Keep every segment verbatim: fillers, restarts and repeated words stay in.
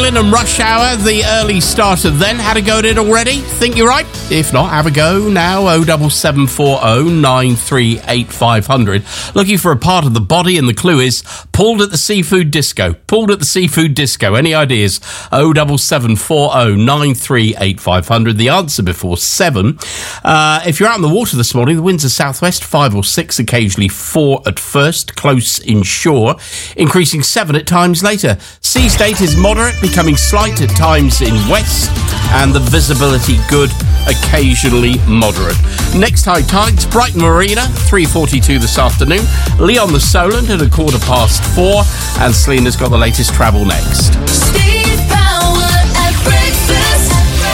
Merlin and Rush Hour, the early start of then. Had a go at it already? Think you're right? If not, have a go now. oh seven seven four oh nine three eight five hundred. Looking for a part of the body, and the clue is pulled at the seafood disco. Pulled at the seafood disco. Any ideas? oh seven seven four oh nine three eight five hundred. The answer before seven. Uh, if you're out in the water this morning, the winds are southwest, five or six, occasionally four at first, close inshore, increasing seven at times later. Sea state is moderate, becoming slight at times in west, and the visibility good, occasionally moderate. Next high tides, Brighton Marina, three forty-two this afternoon, Leon the Solent at a quarter past four, and Selena's got the latest travel next. Steve Power at breakfast.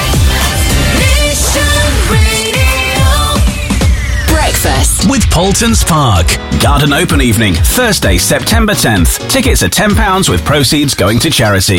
Nation Radio. Breakfast with Paultons Park. Garden Open Evening, Thursday, September tenth. Tickets are ten pounds with proceeds going to charity.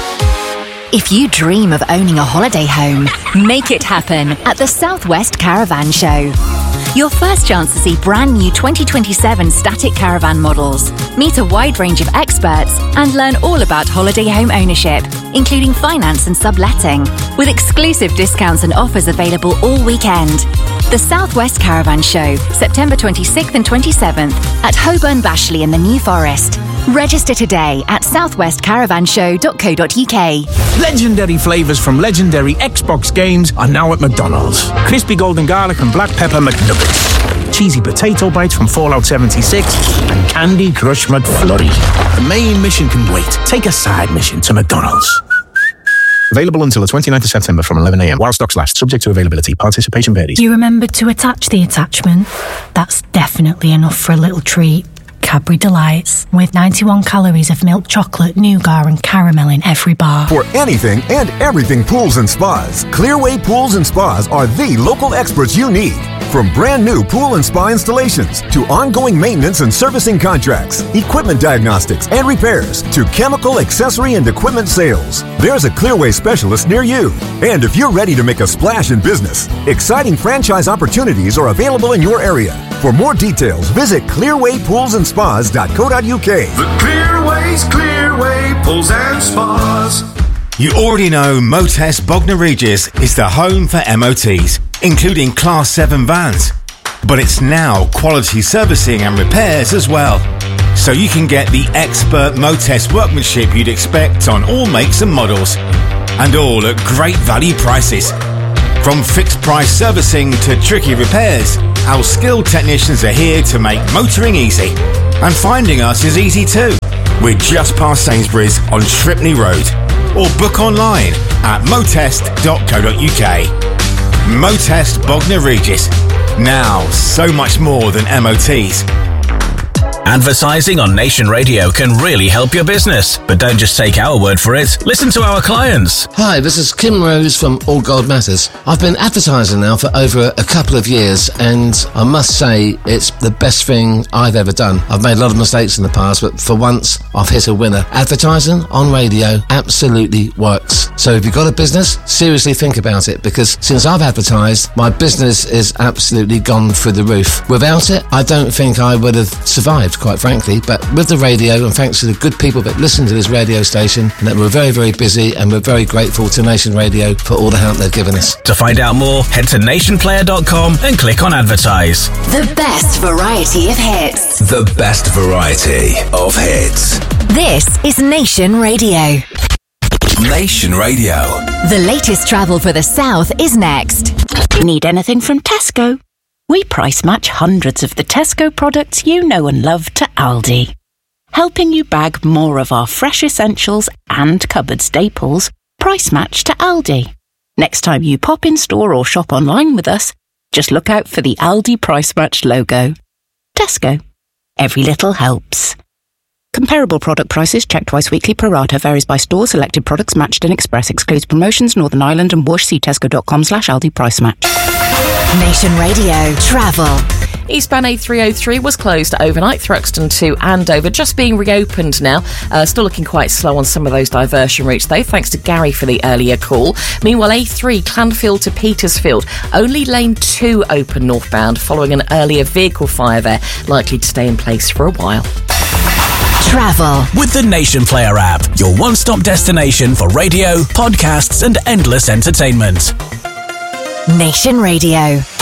If you dream of owning a holiday home, make it happen at the Southwest Caravan Show. Your first chance to see brand new twenty twenty-seven static caravan models, meet a wide range of experts, and learn all about holiday home ownership, including finance and subletting, with exclusive discounts and offers available all weekend. The Southwest Caravan Show, September twenty-sixth and twenty-seventh at Holborn Bashley in the New Forest. Register today at southwest caravan show dot co dot uk. Legendary flavours from legendary Xbox games are now at McDonald's. Crispy golden garlic and black pepper McNuggets. Cheesy potato bites from Fallout seventy-six. And Candy Crush McFlurry. The main mission can wait. Take a side mission to McDonald's. Available until the twenty-ninth of September from eleven a m while stocks last. Subject to availability. Participation varies. You remembered to attach the attachment? That's definitely enough for a little treat. Cadbury Delights, with ninety-one calories of milk chocolate, nougat and caramel in every bar. For anything and everything pools and spas, Clearway Pools and Spas are the local experts you need. From brand new pool and spa installations to ongoing maintenance and servicing contracts, equipment diagnostics and repairs to chemical, accessory and equipment sales, there's a Clearway specialist near you. And if you're ready to make a splash in business, exciting franchise opportunities are available in your area. For more details, visit clearway pools and spas dot co dot uk. The Clearway's Clearway Pools and Spas. You already know Motest Bognor Regis is the home for M O Ts, including Class seven vans. But it's now quality servicing and repairs as well. So you can get the expert Motest workmanship you'd expect on all makes and models. And all at great value prices. From fixed price servicing to tricky repairs, our skilled technicians are here to make motoring easy. And finding us is easy too. We're just past Sainsbury's on Shripney Road. Or book online at motest dot co dot uk. Motest Bognor Regis. Now, so much more than M O Ts. Advertising on Nation Radio can really help your business. But don't just take our word for it. Listen to our clients. Hi, this is Kim Rose from All Gold Matters. I've been advertising now for over a couple of years, and I must say it's the best thing I've ever done. I've made a lot of mistakes in the past, but for once I've hit a winner. Advertising on radio absolutely works. So if you've got a business, seriously think about it, because since I've advertised, my business is absolutely gone through the roof. Without it, I don't think I would have survived, quite frankly. But with the radio, and thanks to the good people that listen to this radio station, that we're very, very busy, and we're very grateful to Nation Radio for all the help they've given us. To find out more, head to nation player dot com and click on advertise. The best variety of hits. The best variety of hits. This is Nation Radio. Nation Radio. The latest travel for the South is next. Need anything from Tesco? We price match hundreds of the Tesco products you know and love to Aldi, helping you bag more of our fresh essentials and cupboard staples price match to Aldi. Next time you pop in store or shop online with us, just look out for the Aldi Price Match logo. Tesco. Every little helps. Comparable product prices checked twice weekly. Pro rata varies by store. Selected products matched in Express. Excludes promotions. Northern Ireland and Wash. See tesco dot com slash Aldi Price Match. Nation Radio Travel. Eastbound A three oh three was closed overnight, Thruxton to Andover, just being reopened now. Uh, still looking quite slow on some of those diversion routes, though. Thanks to Gary for the earlier call. Meanwhile, A three, Clanfield to Petersfield, only lane two open northbound following an earlier vehicle fire there, likely to stay in place for a while. Travel. With the Nation Player app, your one-stop destination for radio, podcasts and endless entertainment. Nation Radio.